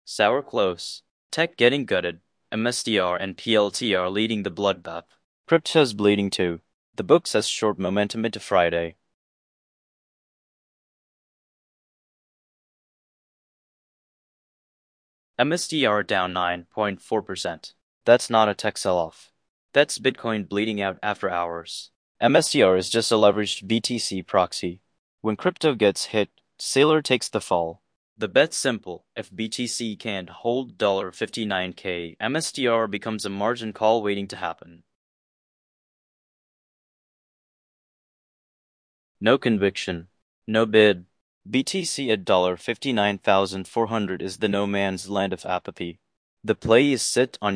Sour close. Tech getting gutted. MSTR and PLTR leading the bloodbath. Crypto's bleeding too. The book says short momentum into Friday. MSTR down 9.4%. That's not a tech sell-off. That's Bitcoin bleeding out after hours. MSTR is just a leveraged BTC proxy. When crypto gets hit, Sailor takes the fall. The bet's simple. If BTC can't hold $59K, MSTR becomes a margin call waiting to happen. No conviction. No bid. BTC at $59,400 is the no man's land of apathy. The play is sit on